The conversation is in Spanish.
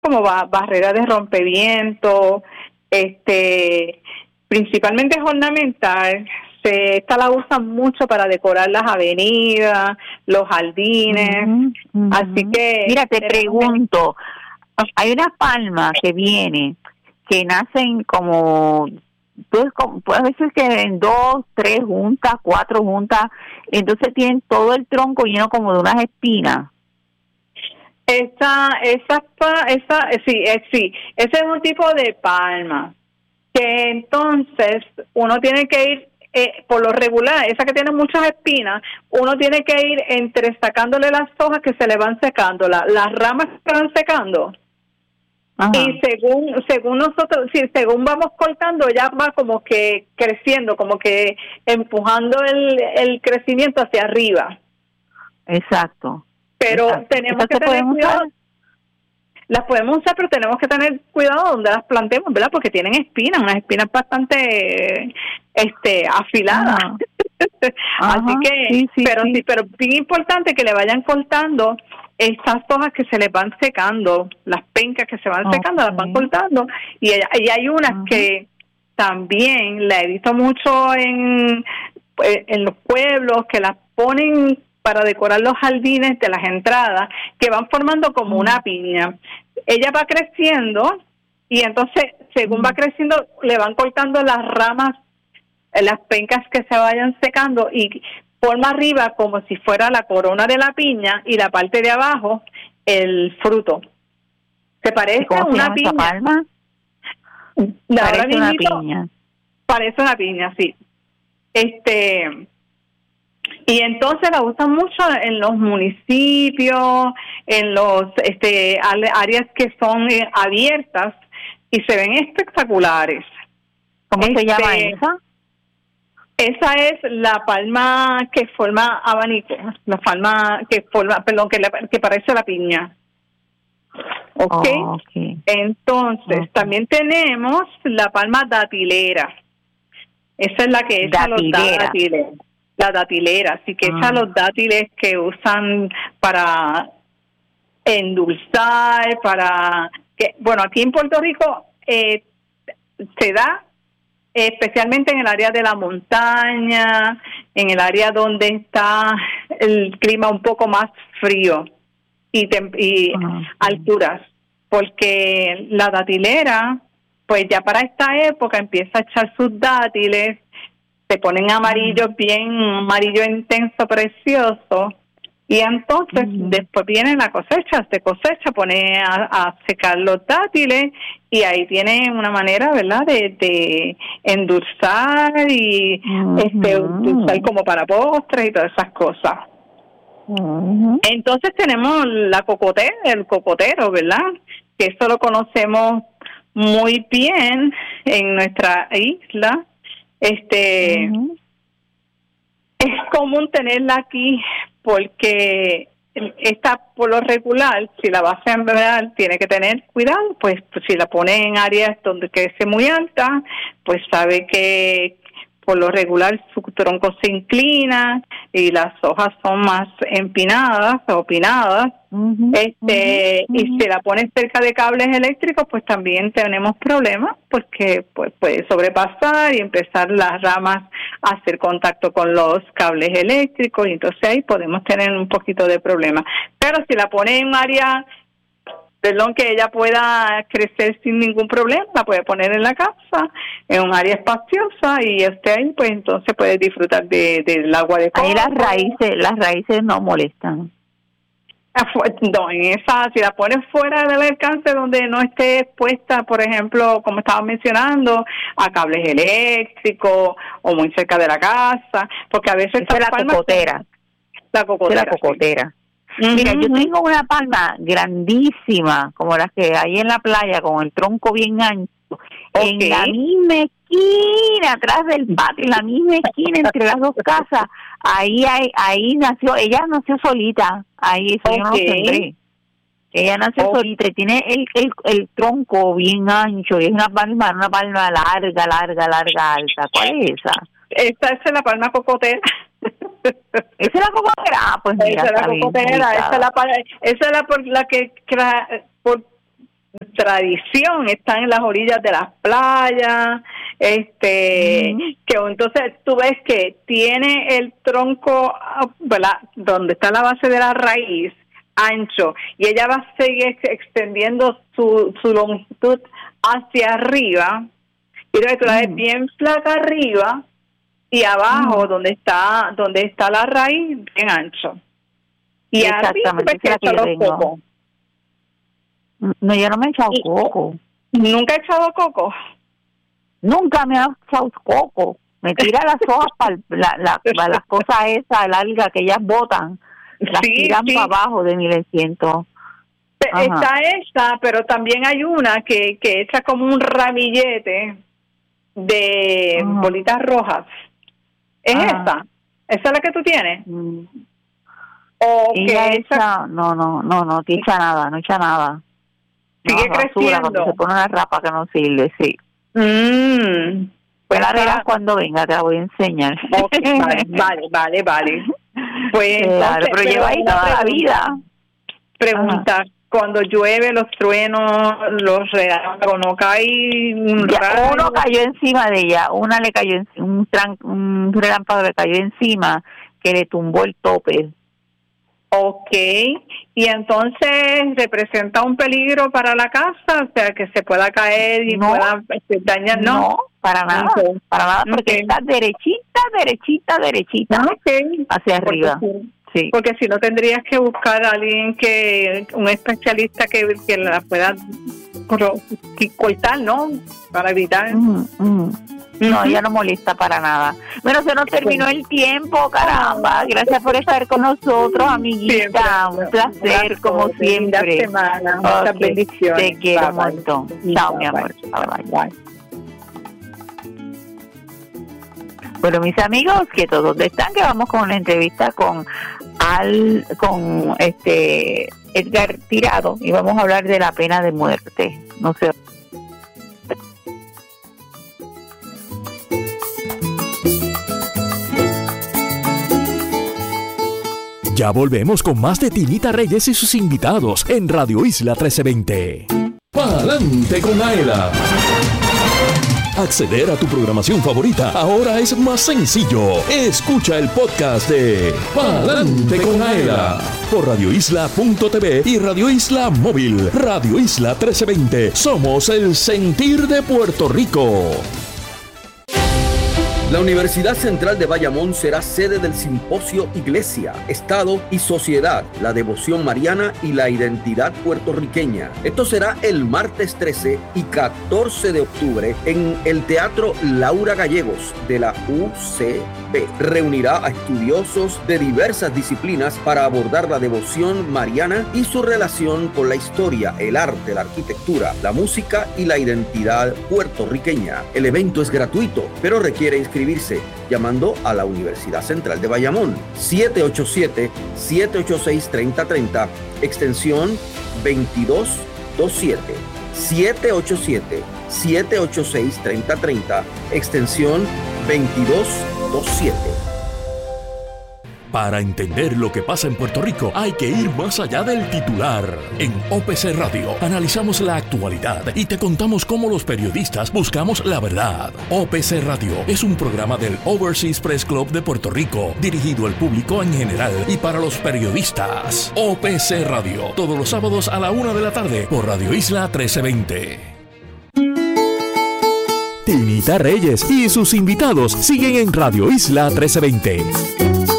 como barrera de rompeviento, principalmente es ornamental. Esta la usan mucho para decorar las avenidas, los jardines, así que... Mira, te pregunto, hay una palma que viene, que nacen como, pues a veces que en 2, 3 juntas, 4 juntas, entonces tienen todo el tronco lleno como de unas espinas. Sí, ese es un tipo de palma, que entonces uno tiene que ir, por lo regular, esa que tiene muchas espinas, uno tiene que ir sacándole las hojas que se le van secando, las ramas que van secando. Ajá. Y según nosotros, según vamos cortando, ella va como que creciendo, como que empujando el crecimiento hacia arriba. Exacto. Pero tenemos que tener cuidado. Las podemos usar, pero tenemos que tener cuidado donde las plantemos, ¿verdad? Porque tienen espinas, unas espinas bastante afiladas. Así que, pero bien importante que le vayan cortando estas hojas que se les van secando, las pencas que se van secando, las van cortando. Y hay unas que también la he visto mucho en los pueblos, que las ponen para decorar los jardines de las entradas, que van formando como una piña. Ella va creciendo y entonces, según va creciendo, le van cortando las ramas, las pencas que se vayan secando y forma arriba como si fuera la corona de la piña y la parte de abajo el fruto. ¿Se parece a una piña? Palma? Parece una piña. Parece una piña, sí. Y entonces la usan mucho en los municipios, en los áreas que son abiertas y se ven espectaculares. ¿Cómo se llama esa? Esa es la palma que forma abanico, la palma que forma, que parece la piña. Okay. Entonces, también tenemos la palma datilera. Esa es la que echa los dátiles. La datilera, así que echa los dátiles que usan para endulzar, aquí en Puerto Rico se da especialmente en el área de la montaña, en el área donde está el clima un poco más frío y alturas, porque la datilera, pues ya para esta época empieza a echar sus dátiles, se ponen amarillos, bien amarillo intenso, precioso, y entonces después viene la cosecha, pone a secar los dátiles y ahí tiene una manera, ¿verdad?, de endulzar y endulzar como para postres y todas esas cosas. Entonces tenemos el cocotero, ¿verdad?, que eso lo conocemos muy bien en nuestra isla. Es común tenerla aquí porque esta, por lo regular, si la va a sembrar, tiene que tener cuidado, pues si la pone en áreas donde crece muy alta, pues sabe que por lo regular su tronco se inclina y las hojas son más empinadas o pinadas. Y si la pones cerca de cables eléctricos, pues también tenemos problemas, porque pues puede sobrepasar y empezar las ramas a hacer contacto con los cables eléctricos, y entonces ahí podemos tener un poquito de problema. Pero si la pone en un área, que ella pueda crecer sin ningún problema, la puede poner en la casa, en un área espaciosa, y ahí pues entonces puede disfrutar del agua de coco. Ahí las raíces no molestan. No, en esa, si la pones fuera del alcance donde no esté expuesta, por ejemplo, como estaba mencionando, a cables eléctricos o muy cerca de la casa, porque a veces esa es la cocotera. La cocotera. Sí. Mira, yo tengo una palma grandísima, como las que hay en la playa, con el tronco bien ancho, en la misma esquina, atrás del patio, en la misma esquina entre las dos casas. Ahí nació, ella nació solita, ahí eso yo no lo sembré. Ella nació solita y tiene el tronco bien ancho, y es una palma larga, alta. ¿Cuál es esa? Esta es la palma cocotera. ¿Esa es la cocotera? Pues mira, esa es la cocotera, esa es la por la que tradición están en las orillas de las playas, que entonces tú ves que tiene el tronco, ¿verdad?, donde está la base de la raíz, ancho, y ella va a seguir extendiendo su longitud hacia arriba, y entonces tú la ves bien flaca arriba, y abajo, donde está la raíz, bien ancho. Y exactamente, arriba que los cocos. No, yo no me he echado coco. ¿Nunca he echado coco? Nunca me he echado coco. Me tira las hojas para las cosas esas, el alga que ellas botan, las tiran para abajo de 1100. Está esa, pero también hay una que echa como un ramillete de bolitas rojas. ¿Es esa? ¿Esa es la que tú tienes? ¿O que echa? No te echa nada, no echa nada. Sigue creciendo. Cuando se pone una rapa que no sirve, sí. Pues la verás cuando venga, te la voy a enseñar. Okay, vale. Pues claro, pero lleva ahí toda la vida. Pregunta, cuando llueve, los truenos, los relámpagos, ¿no cae un rayo? Uno cayó encima de ella, una le cayó, un relámpago le cayó encima que le tumbó el tope. Okay, y entonces representa un peligro para la casa, o sea, que se pueda caer y pueda dañar, no, para nada, porque está derechita hacia arriba. Sí. Porque si no tendrías que buscar a alguien un especialista que la pueda cortar, ¿no? Para evitar. No, ella no molesta para nada. Bueno, se nos terminó el tiempo, caramba. Gracias por estar con nosotros, amiguita. Un placer, como siempre. Muchas bendiciones. Te quiero un montón. Chao, mi amor. Bye. Bueno, mis amigos, que todos están, que vamos con una entrevista con Edgar Tirado, y vamos a hablar de la pena de muerte. No sé. Ya volvemos con más de Tinita Reyes y sus invitados en Radio Isla 1320. ¡Pa'lante con Aela! Acceder a tu programación favorita ahora es más sencillo. Escucha el podcast de Pa'lante con Aela por radioisla.tv y Radio Isla Móvil. Radio Isla 1320. Somos el sentir de Puerto Rico. La Universidad Central de Bayamón será sede del simposio Iglesia, Estado y Sociedad, la devoción mariana y la identidad puertorriqueña. Esto será el martes 13 y 14 de octubre en el Teatro Laura Gallegos de la UCB. Reunirá a estudiosos de diversas disciplinas para abordar la devoción mariana y su relación con la historia, el arte, la arquitectura, la música y la identidad puertorriqueña. El evento es gratuito, pero requiere inscribirse llamando a la Universidad Central de Bayamón 787-786-3030 extensión 2227 787-786-3030 extensión 2227. Para entender lo que pasa en Puerto Rico hay que ir más allá del titular. En OPC Radio analizamos la actualidad y te contamos cómo los periodistas buscamos la verdad. OPC Radio es un programa del Overseas Press Club de Puerto Rico, dirigido al público en general y para los periodistas. OPC Radio, todos los sábados a la 1 de la tarde por Radio Isla 1320. Tinita Reyes y sus invitados siguen en Radio Isla 1320.